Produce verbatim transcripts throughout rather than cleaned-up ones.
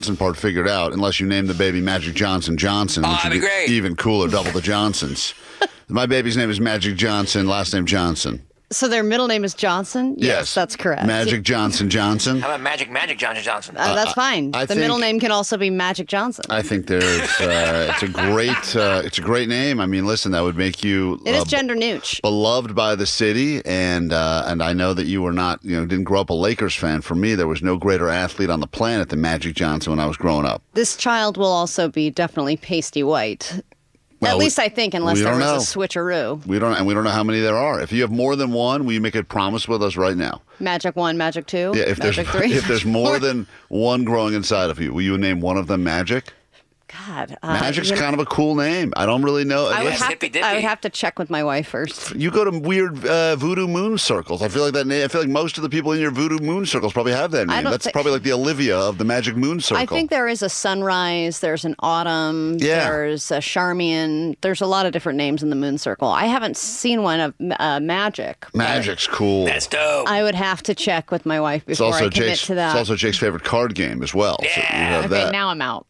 part figured out, unless you name the baby Magic Johnson Johnson, Oh, which that'd would be great. even cooler, double the Johnsons. My baby's name is Magic Johnson, last name Johnson. So their middle name is Johnson? Yes, Yes. that's correct. Magic Johnson Johnson. How about Magic Magic Johnson Johnson? Uh, that's fine. I the think- middle name can also be Magic Johnson. I think there's uh, it's a great uh, it's a great name. I mean, listen, that would make you It is uh, gender neutral. beloved by the city, and uh, and I know that you were not, you know, didn't grow up a Lakers fan. For me, there was no greater athlete on the planet than Magic Johnson when I was growing up. This child will also be definitely pasty white. Well, At we- least I think, unless we there don't was know. a switcheroo. We don't, and we don't know how many there are. If you have more than one, will you make a promise with us right now? Magic one, magic two, Yeah, if magic there's three. if there's more than one growing inside of you, will you name one of them Magic? God, uh, Magic's you know, kind of a cool name. I don't really know. I would, Yes, have hippy to, dippy. I would have to check with my wife first. You go to weird uh, voodoo moon circles. I feel like that name. I feel like most of the people in your voodoo moon circles probably have that I name. don't That's thi- probably like the Olivia of the Magic Moon Circle. I think there is a sunrise, there's an autumn, Yeah. there's a Charmian. There's a lot of different names in the moon circle. I haven't seen one of uh, Magic. but Magic's cool. That's dope. I would have to check with my wife It's before also I commit Jake's. to that. It's also Jake's favorite card game as well. So you have okay, that. now I'm out.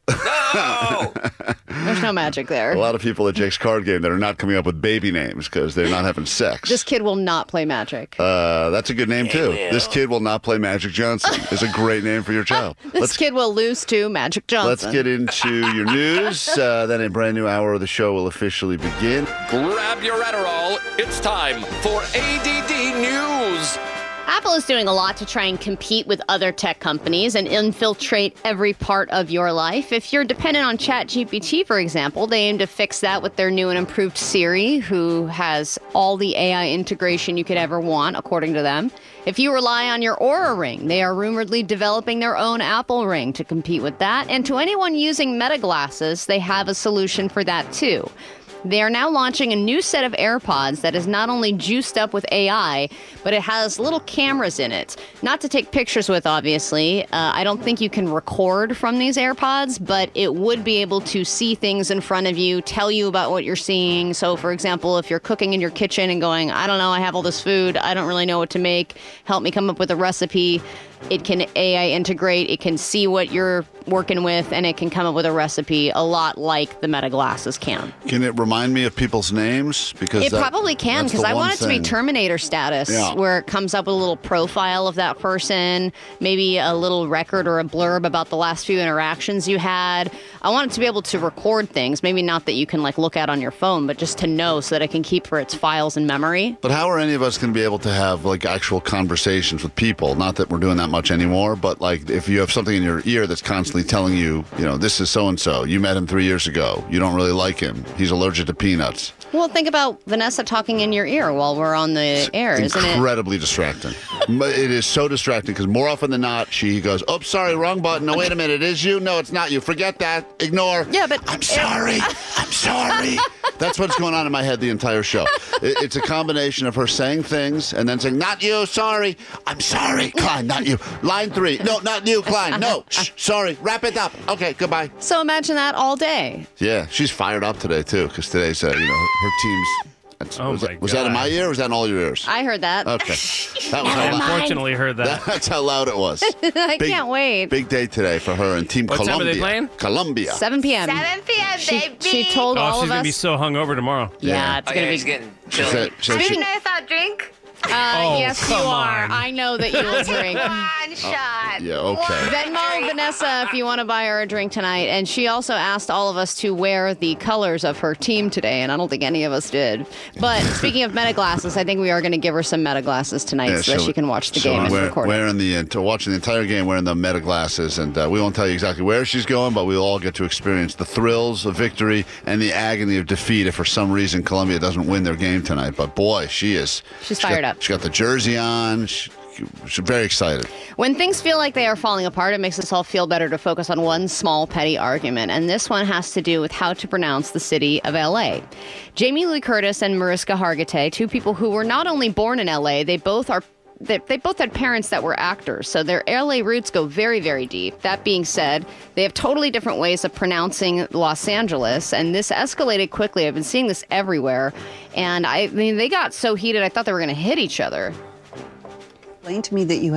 No! There's no magic there. A lot of people at Jake's card game that are not coming up with baby names because they're not having sex. This kid will not play magic. uh, that's a good name too. will. This kid will not play Magic Johnson. Is a great name for your child. this Let's kid will lose to Magic Johnson. let's get into your news. Uh, then a brand new hour of the show will officially begin. Grab your Adderall. It's time for A D D News. Apple is doing a lot to try and compete with other tech companies and infiltrate every part of your life. If you're dependent on ChatGPT, for example, they aim to fix that with their new and improved Siri, who has all the A I integration you could ever want, according to them. If you rely on your Aura Ring, they are rumoredly developing their own Apple Ring to compete with that. And to anyone using Meta glasses, they have a solution for that too. They are now launching a new set of AirPods that is not only juiced up with A I, but it has little cameras in it. Not to take pictures with, obviously. Uh, I don't think you can record from these AirPods, but it would be able to see things in front of you, tell you about what you're seeing. So, for example, if you're cooking in your kitchen and going, I don't know, I have all this food, I don't really know what to make, help me come up with a recipe. It can A I integrate, it can see what you're working with, and it can come up with a recipe a lot like the Meta glasses can. Can it remind me of people's names? Because It that- probably can, that's because the I one want it to be thing. Terminator status, Yeah. where it comes up with a little profile of that person, maybe a little record or a blurb about the last few interactions you had. I want it to be able to record things, maybe not that you can like look at on your phone, but just to know so that it can keep for its files in memory. But how are any of us going to be able to have like actual conversations with people? Not that we're doing that much anymore, but like if you have something in your ear that's constantly telling you, you know, this is so and so. You met him three years ago. You don't really like him. He's allergic to peanuts. Well, think about Vanessa talking in your ear while we're on the air, isn't it? Incredibly distracting. But it is so distracting because more often than not, she goes, "Oh, sorry, wrong button. No, wait a minute, it is you. No, it's not you. Forget that. Ignore." Yeah, but I'm sorry. I'm sorry. That's what's going on in my head the entire show. It, it's a combination of her saying things and then saying, "Not you. Sorry. I'm sorry, Klein. Not you. Line three. No, not you, Klein. No. Shh, sorry. Wrap it up. Okay. Goodbye." So imagine that all day. Yeah, she's fired up today too because today's, uh, you know, her team's. That's, Oh was, my that, was that in my God. ear or was that in all your ears? I heard that. Okay. That was I how loud, unfortunately heard that. that's how loud it was. I Big- can't wait. Big day today for her and Team What time are Columbia. they playing? Columbia. seven p.m. seven p.m., She, baby. she told Oh, all she's of going us. to be so hungover tomorrow. yeah, it's Oh, going yeah, to he's be. getting She chilly. said- she said I she- didn't know if I'll drink. Uh, Oh, yes, you come are. on. I know that you will drink. One shot. yeah, okay. Venmo Vanessa if you want to buy her a drink tonight. And she also asked all of us to wear the colors of her team today, and I don't think any of us did. But speaking of Meta glasses, I think we are going to give her some Meta glasses tonight Yeah, so that she'll- she can watch the she'll game and wear- record it. Wearing the, uh, to watching the entire game wearing the Meta glasses, and uh, we won't tell you exactly where she's going, but we'll all get to experience the thrills of victory and the agony of defeat if for some reason Columbia doesn't win their game tonight. But boy, she is. She's she fired got, up. She got the jersey on. She, she's very excited. When things feel like they are falling apart, it makes us all feel better to focus on one small petty argument. And this one has to do with how to pronounce the city of L A. Jamie Lee Curtis and Mariska Hargitay, two people who were not only born in L A, they both are They, they both had parents that were actors, so their L A roots go very, very deep. That being said, they have totally different ways of pronouncing Los Angeles, and this escalated quickly. I've been seeing this everywhere, and I, I mean, they got so heated I thought they were going to hit each other. Explain to me that you had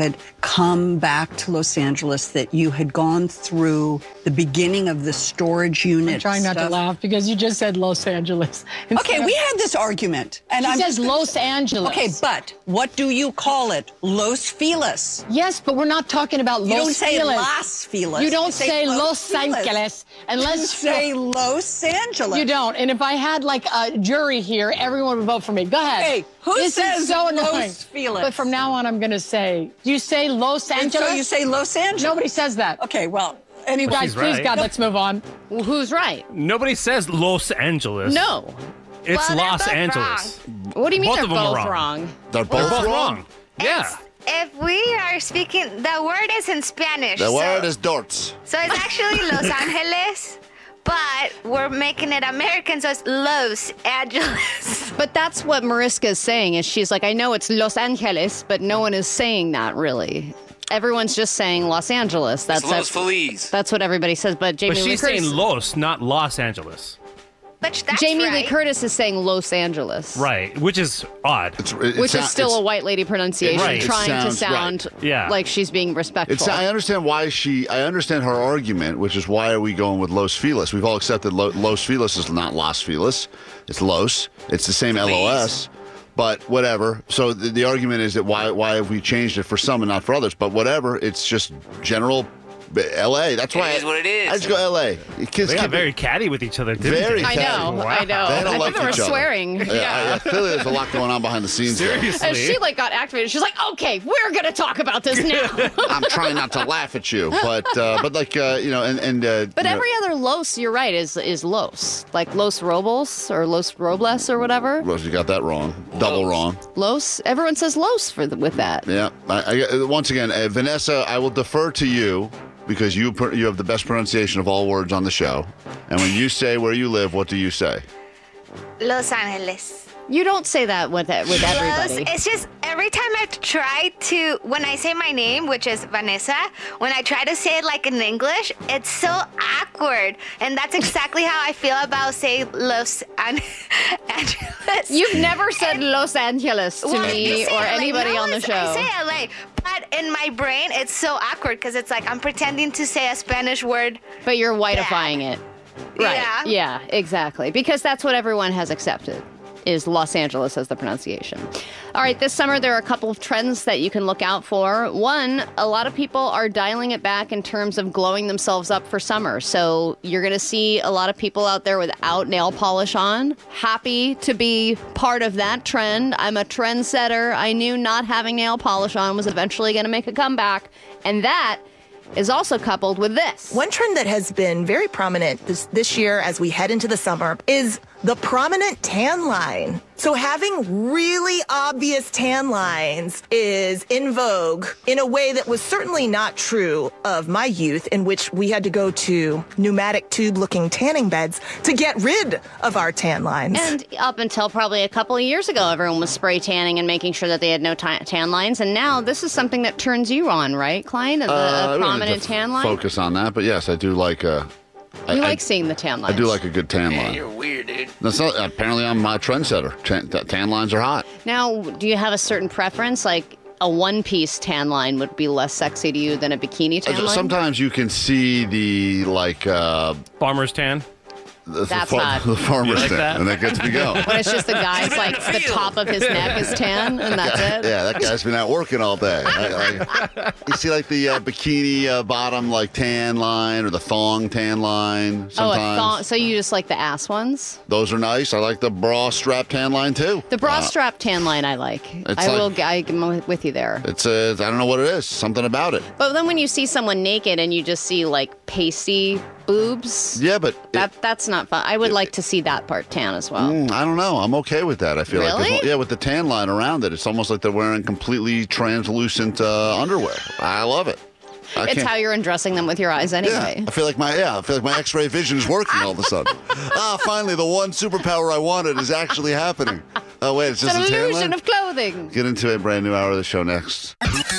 come back to Los Angeles, that you had gone through the beginning of the storage unit I'm trying not stuff. to laugh because you just said Los Angeles. Okay, we had this argument. And She I'm says Los Angeles. Okay, but what do you call it? Los Feliz. Yes, but we're not talking about Los You don't say Feliz. Las Feliz. You don't You say say Los Los Feliz. Angeles unless You say Los Angeles. You don't. And if I had like a jury here, everyone would vote for me. Go ahead. Hey, who this says is so Los annoying. Feliz? But from now on, I'm going to say, do you say Los And Angeles? so you say Los Angeles. Nobody says that. Okay, well, You anyway. guys, she's please, right. God, let's move on. Well, who's right? Nobody says Los Angeles. No. It's Well, they're Los both Angeles. What do you mean Both they're of them are both wrong. wrong? They're both, They're both wrong. wrong. Yeah. If we are speaking, the word is in Spanish. The so, word is dorts. So it's actually Los Angeles, but we're making it American, so it's Los Angeles. But that's what Mariska is saying. Is she's like, I know it's Los Angeles, but no one is saying that really. Everyone's just saying Los Angeles. That's It's Los that's, Feliz. that's what everybody says. But Jamie But Lee she's Curtis, saying Los, not Los Angeles. But that's Jamie Lee right. Curtis is saying Los Angeles, Right, which is odd. It's, it, which it is sou- still it's- a white lady pronunciation, Right. It trying to sounds sound right. Yeah. like she's being respectful. It's, I understand why she. I understand her argument, which is why are we going with Los Feliz? We've all accepted Lo, Los Feliz is not Las Feliz. It's Los. It's the same L O S. But whatever. So the, the argument is that why why have we changed it for some and not for others? But whatever. It's just general L A. That's why It is I, what it is. I just go L A. Kids They got keep very it- catty with each other, didn't Very they? I know, Wow. I know. They don't I like think they were each other. swearing. Yeah, I- I- clearly, there's a lot going on behind the scenes. there. Seriously. And she like got activated. She's like, okay, we're gonna talk about this now. I'm trying not to laugh at you, but uh, but like uh, you know, and and uh, But you know, every other Los, you're right, is is Los. Like Los Robles or Los Robles or whatever. Rose, you got that wrong, double wrong. Los. Everyone says Los for the, with that. Yeah. I, I, once again, uh, Vanessa, I will defer to you because you pr- you have the best pronunciation of all words on the show. And when you say where you live, what do you say? Los Angeles. You don't say that with with Los, everybody. it's just every time I try to, when I say my name, which is Vanessa, when I try to say it like in English, it's so awkward. And that's exactly how I feel about saying Los An- Angeles. You've never said Los Angeles to Well, you me say or L A. anybody No, on the it's- show. I say L A, but in my brain, it's so awkward because it's like I'm pretending to say a Spanish word. But you're whiteifying it. Right. Yeah. Yeah, exactly. Because that's what everyone has accepted, is Los Angeles as the pronunciation. All right, this summer there are a couple of trends that you can look out for. One, a lot of people are dialing it back in terms of glowing themselves up for summer. So you're going to see a lot of people out there without nail polish on. Happy to be part of that trend. I'm a trendsetter. I knew not having nail polish on was eventually going to make a comeback. And that is also coupled with this. One trend that has been very prominent this, this year as we head into the summer is the prominent tan line. So having really obvious tan lines is in vogue in a way that was certainly not true of my youth, in which we had to go to pneumatic tube-looking tanning beds to get rid of our tan lines. And up until probably a couple of years ago, everyone was spray tanning and making sure that they had no ta- tan lines. And now this is something that turns you on, right, Klein? The Uh, I don't need prominent to tan line? Focus on that, but yes, I do like. Uh, I, You I- like seeing the tan I lines. do like a good tan Man, line. you're weird, dude. That's not, apparently, I'm a trendsetter. Tan, tan lines are hot. Now, do you have a certain preference? Like a one-piece tan line would be less sexy to you than a bikini tan line? Sometimes you can see the like uh, Farmer's tan. the, That's the, hot. the farmer's like tan, that? and that gets me going. When it's just the guy's, like, the top of his neck is tan, and that's it? Yeah, that guy's been out working all day. I- I- you see, like the uh, bikini uh, bottom, like tan line, or the thong tan line. Oh, a Sometimes thong. So you just like the ass ones? those are nice. I like the bra strap tan line too. The bra Uh, strap tan line I like. It's I like- will, I'm with you there. It's uh, I don't know what it is. Something about it. But then when you see someone naked and you just see, like, pasty boobs, Yeah, but it- that that's not fun. I would like to see that part tan as well. Mm, I don't know. I'm okay with that. I feel like Really? as- yeah, with the tan line around it, it's almost like they're wearing completely translucent uh, underwear. I love it. I It's can't- how you're undressing them with your eyes anyway. Yeah, I feel like my yeah, I feel like my X-ray vision is working all of a sudden. Ah, finally, the one superpower I wanted is actually happening. Oh wait, it's It's just an a tan illusion line? of clothing. Get into a brand new hour of the show next. It's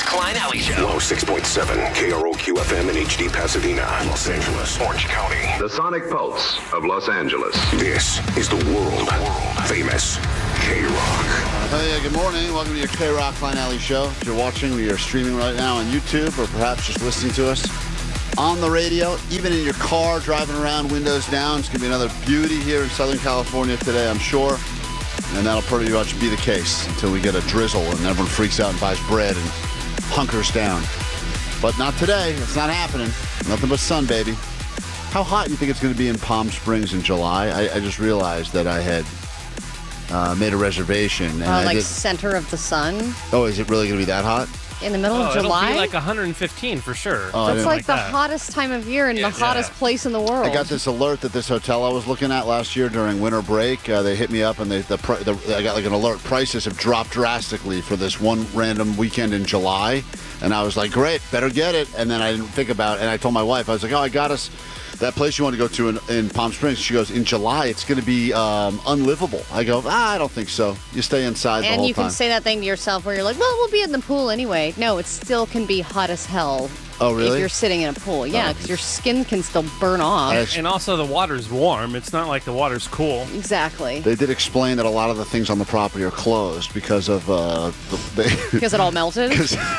Klein Alley Show. one oh six point seven K R O Q F M in H D Pasadena, Los Angeles, Orange County. The sonic pulse of Los Angeles. This is the world famous K-Rock. Hey, uh, good morning. Welcome to your K-Rock Klein Alley Show. If you're watching, we are streaming right now on YouTube, or perhaps just listening to us on the radio, even in your car, driving around, windows down. It's going to be another beauty here in Southern California today, I'm sure. And that'll pretty much be the case until we get a drizzle and everyone freaks out and buys bread and hunkers down. But not today. It's not happening. Nothing but sun, baby. How hot do you think it's going to be in Palm Springs in July? I, I just realized that I had uh, made a reservation. And Uh, I like did, center of the sun oh, is it really going to be that hot? in the middle Oh, of it'll July. be like one hundred fifteen for sure. Oh, I That's didn't like the that. hottest time of year and Yeah, the hottest yeah. place in the world. I got this alert that this hotel I was looking at last year during winter break. Uh, they hit me up and they, the, pri- the I got like an alert. Prices have dropped drastically for this one random weekend in July, and I was like, great, better get it. And then I didn't think about it, and I told my wife, I was like, oh, I got us that place you want to go to in, in Palm Springs. She goes, in July it's going to be um, unlivable. I go, ah, I don't think so. You stay inside the and whole you can time. say that thing to yourself where you're like, well, we'll be in the pool anyway. No, it still can be hot as hell. Oh, really? If you're sitting in a pool. Yeah, because your skin can still burn off. I- And also the water's warm. It's not like the water's cool. Exactly. They did explain that a lot of the things on the property are closed because of uh, the, they, Because it all melted.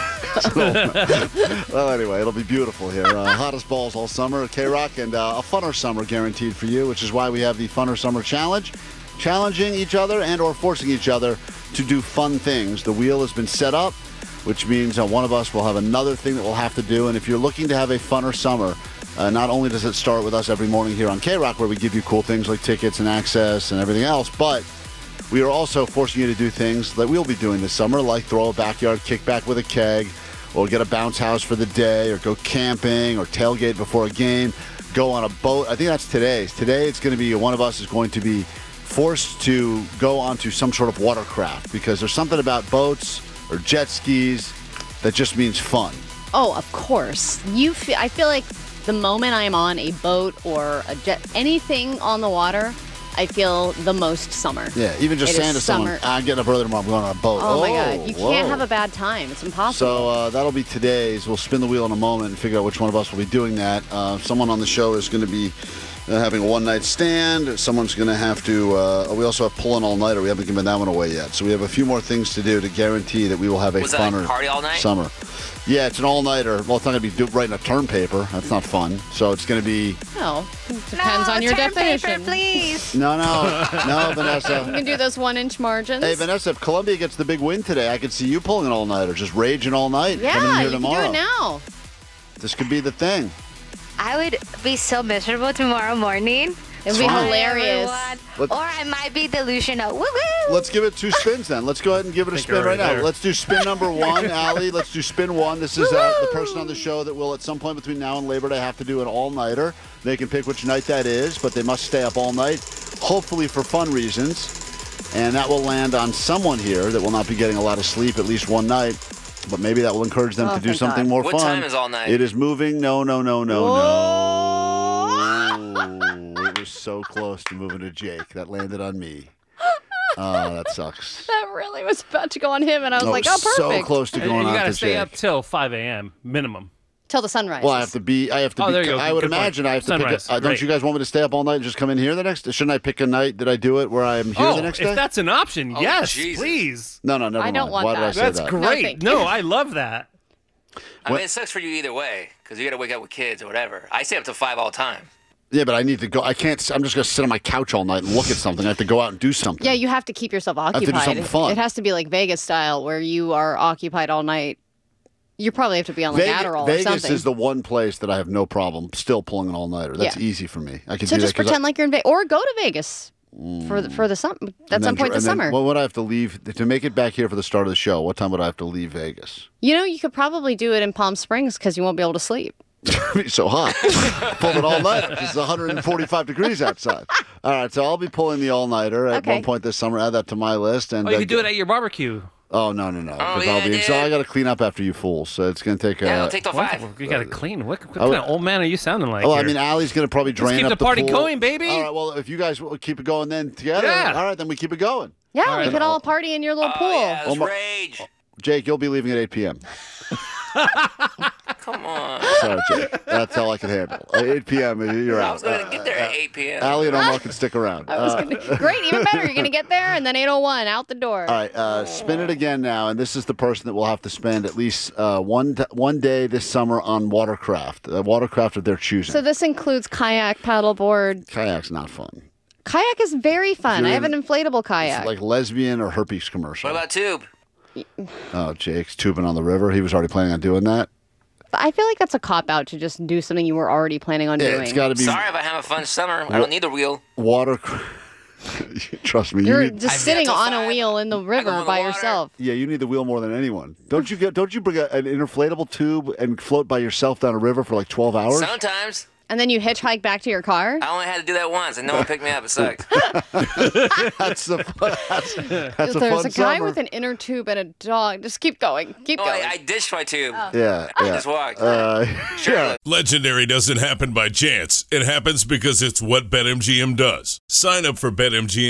well, anyway, it'll be beautiful here. Uh, hottest balls all summer, K-Rock, and uh, a funner summer guaranteed for you, which is why we have the Funner Summer Challenge, challenging each other and or forcing each other to do fun things. The wheel has been set up, which means uh, one of us will have another thing that we'll have to do. And if you're looking to have a funner summer, uh, not only does it start with us every morning here on K-Rock, where we give you cool things like tickets and access and everything else, but we are also forcing you to do things that we'll be doing this summer, like throw a backyard kickback with a keg, or get a bounce house for the day, or go camping, or tailgate before a game, go on a boat. I think that's today's. Today it's going to be, one of us is going to be forced to go onto some sort of watercraft, because there's something about boats or jet skis that just means fun. Oh, of course. You. Fe- I feel like the moment I'm on a boat or a jet, anything on the water, I feel the most summer. Yeah, even just It saying is to someone, summer. I'm getting up early tomorrow, I'm going on a boat. Oh, my God. You whoa. can't have a bad time. It's impossible. So uh, that'll be today's. We'll spin the wheel in a moment and figure out which one of us will be doing that. Uh, someone on the show is going to be uh, having a one-night stand. Someone's going to have to, uh, we also have pulling all-nighter. We haven't given that one away yet. So we have a few more things to do to guarantee that we will have a Was that like funner party all night? summer. Yeah, it's an all-nighter. Well, it's not going to be do- writing a term paper. That's not fun. So it's going to be... no, it depends no, on your term definition. paper, please. No, no. No, You Vanessa. can do those one-inch margins. Hey, Vanessa, if Columbia gets the big win today, I could see you pulling an all-nighter, just raging all night. coming in yeah, here you tomorrow. can do it now. This could be the thing. I would be so miserable tomorrow morning. It would be Fine. hilarious. Let's- Or I might be delusional. Woo woo! Let's give it two spins then. Let's go ahead and give it a think spin you're right already now. there. Let's do spin number one, Allie. Let's do spin one. This is uh, the person on the show that will, at some point between now and Labor Day, have to do an all-nighter. They can pick which night that is, but they must stay up all night, hopefully for fun reasons. And that will land on someone here that will not be getting a lot of sleep at least one night. But maybe that will encourage them Oh, to do thank something God. more What fun. time is all night? It is moving. No, no, no, no, no. It was so close to moving to Jake. That landed on me. Oh, that sucks. That really was about to go on him, and I was No, like, it oh, was perfect. so close to And going you on got to to stay Jake. up till five a.m. minimum. Till the sun rises. Well, I have to be. I have to Oh, be. there you go. I would Good point. imagine I have to Sunrise. pick. A, uh, don't Great. you guys want me to stay up all night and just come in here the next? Shouldn't I pick a night that I do it where I am here oh, the next if day? that's an option, Oh, yes, Jesus. please. No, no, never I mind. don't want Why did I that. say That's that? No, great. thank No, you. I love that. I What- mean, it sucks for you either way because you got to wake up with kids or whatever. I stay up till five all the time. Yeah, but I need to go. I can't. I'm just going to sit on my couch all night and look at something. I have to go out and do something. Yeah, you have to keep yourself have to do occupied. something fun. It has to be like Vegas style, where you are occupied all night. You probably have to be on like Vegas, Adderall or Vegas something. is the one place that I have no problem still pulling an all-nighter. That's Yeah. easy for me. I can so do just that 'cause pretend I, like you're in Vegas, or go to Vegas for the, for the sum- at and some then- point this and then- summer. What would I have to leave to make it back here for the start of the show? What time would I have to leave Vegas? You know, you could probably do it in Palm Springs because you won't be able to sleep. It's so hot. Pulled it all night. It's one hundred forty-five degrees outside. All right, so I'll be pulling the all-nighter at Okay. one point this summer. Add that to my list. And Oh, you uh, could do it at your barbecue. Oh no no no! 'cause yeah, I'll be, dude. so I got to clean up after you fools. So it's going to take. Yeah, uh, it'll take till five. You got to clean. What, what I would- kind of old man are you sounding like? Oh, I here? mean, Allie's going to probably drain keep up the the party pool. going, baby. All right. Well, if you guys will keep it going then together, Yeah. all right, then we keep it going. Yeah, All we right. could all party in your little Oh, pool. yeah, let's my- rage. Jake, you'll be leaving at eight p.m. Come on. Sorry, Jake. That's all I can handle. At eight p.m., you're out. I was going to get there at eight p.m. Allie and Omar can stick around. I was Uh, gonna, great, even better. You're going to get there, and then eight oh one, out the door. All right, uh, spin it again now, and this is the person that will have to spend at least uh, one t- one day this summer on watercraft, uh, watercraft of their choosing. So this includes kayak, paddleboard. Kayak's not fun. Kayak is very fun. You're I have in- an inflatable kayak. It's like lesbian or herpes commercial. What about tube? Oh, Jake's tubing on the river. He was already planning on doing that. I feel like that's a cop out to just do something you were already planning on Yeah, doing. it's got to be Sorry if I have a fun summer. I don't need the wheel. water. Trust me, you You're need, just sitting on a wheel in the river by yourself. yeah, you need the wheel more than anyone. Don't you get? Don't you bring a, an inflatable tube and float by yourself down a river for like twelve hours? Sometimes. And then you hitchhike back to your car? I only had to do that once, and no one picked me up. It sucked. That's the fun. That's, that's a There's fun a guy summer. with an inner tube and a dog. Just keep going. Keep Oh, going. I, I dished my tube. Yeah, I yeah. just walked. Uh, yeah. Legendary doesn't happen by chance. It happens because it's what BetMGM does. Sign up for BetMGM